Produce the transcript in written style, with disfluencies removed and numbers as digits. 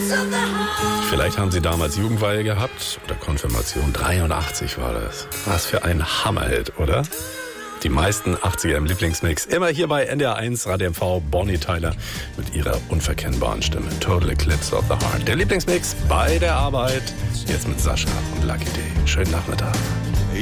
Vielleicht haben Sie damals Jugendweihe gehabt oder Konfirmation. 83 war das. Was für ein Hammerhit, oder? Die meisten 80er im Lieblingsmix. Immer hier bei NDR 1 Radio MV, Bonnie Tyler mit ihrer unverkennbaren Stimme. Total Eclipse of the Heart. Der Lieblingsmix bei der Arbeit. Jetzt mit Sascha und Lucky D. Schönen Nachmittag.